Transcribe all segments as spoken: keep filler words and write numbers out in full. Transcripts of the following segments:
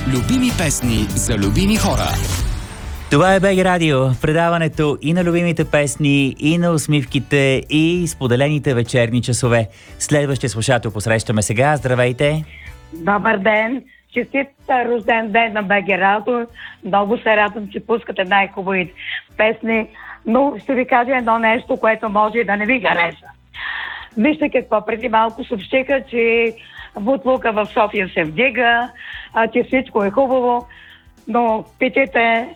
Любими песни за любими хора. Това е БГ Радио, предаването и на любимите песни, и на усмивките, и споделените вечерни часове. Следващия слушател посрещаме сега. Здравейте! Добър ден! Честит рожден ден на БГ Радио. Много се радвам, че пускате най-хубави песни, но ще ви кажа едно нещо, което може и да не ви хареса. Вижте какво, преди малко съобщиха, че бутлука в София се вдига, а, че всичко е хубаво, но питайте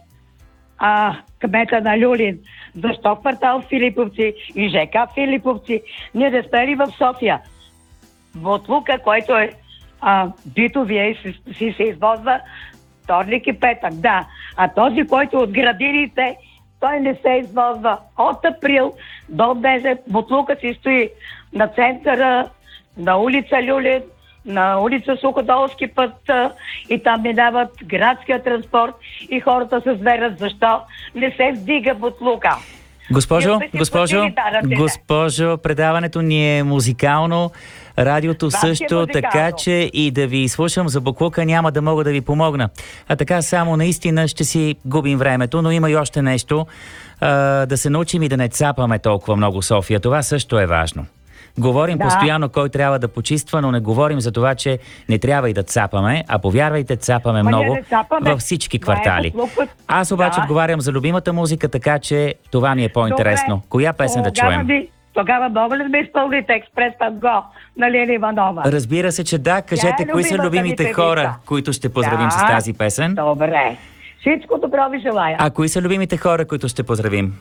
а, кмета на Люлин, защо квартал Филиповци и ЖК Филиповци не да спели в София. Бутлука, който е а, битовия и си, си се извозва вторник и петък, да. А този, който от градините, той не се извозва от април до днес. Бутлука си стои на центъра, на улица Люлин, на улица Суходолски път и там минават градския транспорт и хората се зверят защо не се вдига бутлука. Госпожо, госпожо, госпожо, предаването ни е музикално, радиото Вас също, е така че и да ви слушам за буклука няма да мога да ви помогна. А така само наистина ще си губим времето, но има и още нещо. А, да се научим и да не цапаме толкова много София. Това също е важно. Говорим да. постоянно кой трябва да почиства, но не говорим за това, че не трябва и да цапаме, а повярвайте, цапаме Ма много цапаме. във всички квартали. Е, Аз обаче да. отговарям за любимата музика, така че това ми е по-интересно. Добре. Коя песен да чуем? Ви, тогава мога ли да ми изпълните Експрес Танго на Лили Иванова? Разбира се, че да. Кажете, е кои са любимите ви хора, певица. които ще поздравим Да. с тази песен? Добре. Всичко добро ви желая. А кои са любимите хора, които ще поздравим?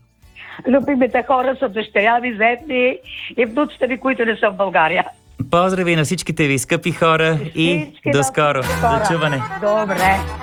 Любимите хора са дъщеря ви, зетни и внуците ви, които не са в България. Поздрави на всичките ви, скъпи хора, и Всички до на скоро. всички хора. До чуване. Добре.